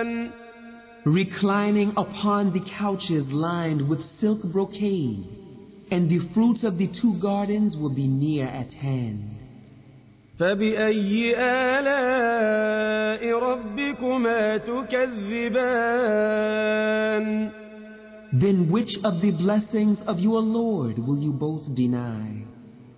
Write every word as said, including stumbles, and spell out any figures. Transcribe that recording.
reclining upon the couches lined with silk brocade, and the fruits of the two gardens will be near at hand. فَبِأَيِّ آلَاءِ رَبِّكُمَا تُكَذِّبَانِ Then which of the blessings of your Lord will you both deny?